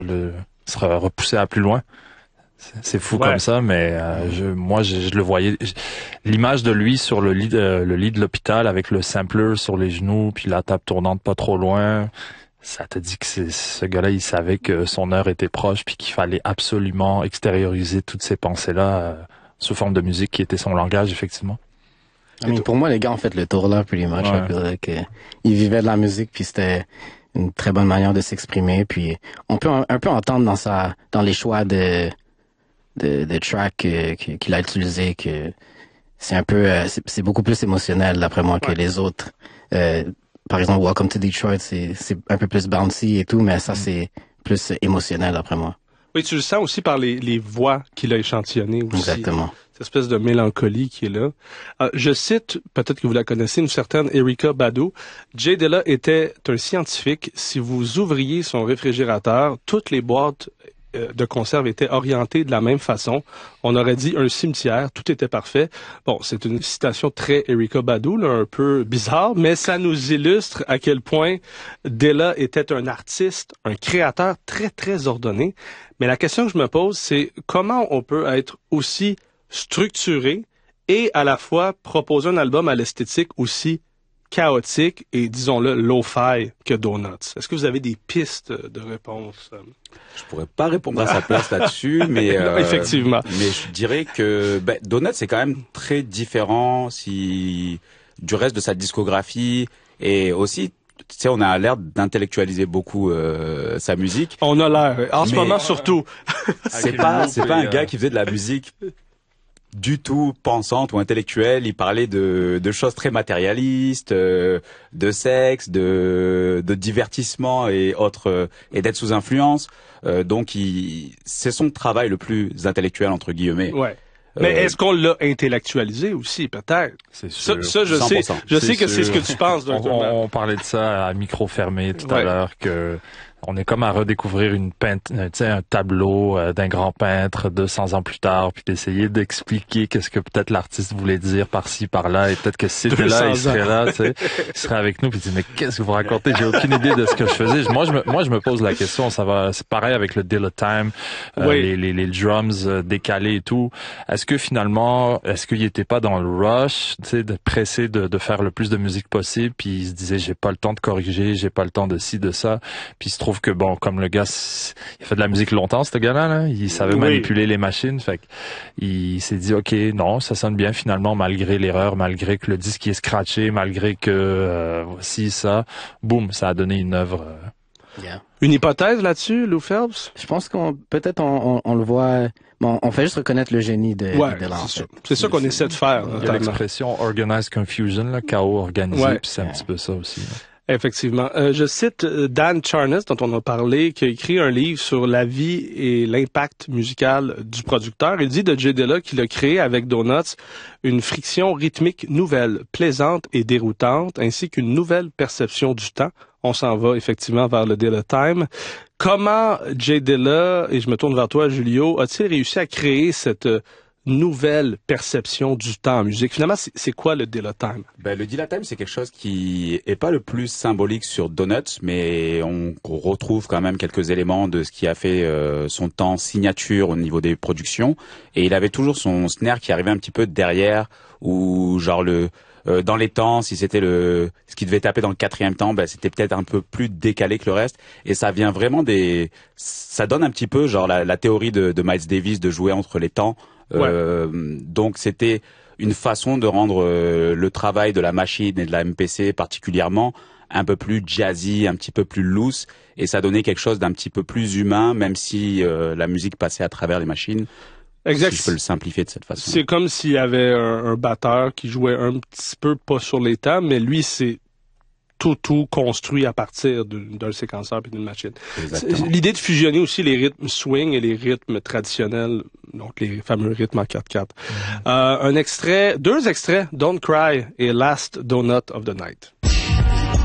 sera repoussé à plus loin. C'est fou comme ça, mais moi je le voyais. L'image de lui sur le lit de l'hôpital avec le sampler sur les genoux, puis la table tournante pas trop loin, ça te dit que ce gars-là, il savait que son heure était proche, puis qu'il fallait absolument extérioriser toutes ces pensées-là sous forme de musique qui était son langage, effectivement. Pour moi, les gars ont fait le tour là, pretty much. Ils vivaient de la musique, puis c'était une très bonne manière de s'exprimer. Puis on peut un peu entendre dans les choix de track qu'il a utilisé que c'est un peu c'est beaucoup plus émotionnel d'après moi que les autres. Par exemple, Welcome to Detroit, c'est un peu plus bouncy et tout, mais ça c'est plus émotionnel d'après moi. Oui, tu le sens aussi par les voix qu'il a échantillonnées aussi. Exactement. Cette espèce de mélancolie qui est là. Je cite, peut-être que vous la connaissez, une certaine Erykah Badu. Jay Dilla était un scientifique. Si vous ouvriez son réfrigérateur, toutes les boîtes de conserve étaient orientées de la même façon. On aurait dit un cimetière, tout était parfait. Bon, c'est une citation très Erykah Badu, là, un peu bizarre, mais ça nous illustre à quel point Dilla était un artiste, un créateur très, très ordonné. Mais la question que je me pose, c'est comment on peut être aussi structuré et à la fois proposer un album à l'esthétique aussi chaotique et, disons-le, lo-fi que Donuts. Est-ce que vous avez des pistes de réponse? Je pourrais pas répondre à sa place là-dessus, mais effectivement. Mais je dirais que Donuts c'est quand même très différent du reste de sa discographie et aussi tu sais, on a l'air d'intellectualiser beaucoup sa musique. On a l'air, en ce moment surtout. C'est pas un gars qui faisait de la musique du tout pensante ou intellectuelle. Il parlait de choses très matérialistes, de sexe, de divertissement et autres, et d'être sous influence. Donc c'est son travail le plus intellectuel entre guillemets. Ouais. Mais est-ce qu'on l'a intellectualisé aussi, peut-être? C'est sûr. Ça, je sais. Je sais que c'est ce que tu penses. On parlait de ça à micro fermé tout à l'heure, que on est comme à redécouvrir un tableau d'un grand peintre 200 ans plus tard, puis d'essayer d'expliquer qu'est-ce que peut-être l'artiste voulait dire par-ci, par-là, et peut-être que si c'était là, il serait là, tu sais, il serait avec nous, puis il dit, mais qu'est-ce que vous racontez? J'ai aucune idée de ce que je faisais. Moi, je me pose la question, c'est pareil avec le Dilla Time, les drums décalés et tout. Est-ce qu'il était pas dans le rush, tu sais, de pressé de faire le plus de musique possible, puis il se disait, j'ai pas le temps de corriger, j'ai pas le temps de ci, de ça, puis il se trouve que bon, comme le gars, il a fait de la musique longtemps, ce gars-là, là, il savait manipuler les machines, fait qu'il s'est dit, ok, non, ça sonne bien finalement, malgré l'erreur, malgré que le disque est scratché, malgré que voici ça, boum, ça a donné une œuvre. Une hypothèse là-dessus, Lou Phelps? Je pense qu'on le voit. Bon, on fait juste reconnaître le génie de l'enfant. C'est ça qu'on essaie de faire. Il y a l'expression organized confusion, là, chaos organisé, puis c'est un petit peu ça aussi. Là. Effectivement. Je cite Dan Charnas, dont on a parlé, qui a écrit un livre sur la vie et l'impact musical du producteur. Il dit de Jay Dilla qu'il a créé avec Donuts une friction rythmique nouvelle, plaisante et déroutante, ainsi qu'une nouvelle perception du temps. On s'en va effectivement vers le Dilla Time. Comment Jay Dilla, et je me tourne vers toi, Julio, a-t-il réussi à créer cette nouvelle perception du temps en musique? Finalement, c'est quoi le Dilla Time? Le Dilla Time, c'est quelque chose qui est pas le plus symbolique sur Donuts, mais on retrouve quand même quelques éléments de ce qui a fait son temps signature au niveau des productions. Et il avait toujours son snare qui arrivait un petit peu derrière, ou genre dans les temps, si c'était ce qui devait taper dans le quatrième temps, c'était peut-être un peu plus décalé que le reste. Et ça vient vraiment ça donne un petit peu genre la théorie de Miles Davis de jouer entre les temps. Donc c'était une façon de rendre le travail de la machine et de la MPC particulièrement un peu plus jazzy, un petit peu plus loose, et ça donnait quelque chose d'un petit peu plus humain, même si la musique passait à travers les machines. Exact. Si je peux le simplifier de cette façon. C'est comme s'il y avait un batteur qui jouait un petit peu pas sur les temps, mais lui c'est tout construit à partir d'un séquenceur et d'une machine. L'idée de fusionner aussi les rythmes swing et les rythmes traditionnels, donc les fameux rythmes en 4/4. Deux extraits, Don't Cry et Last Donut of the Night.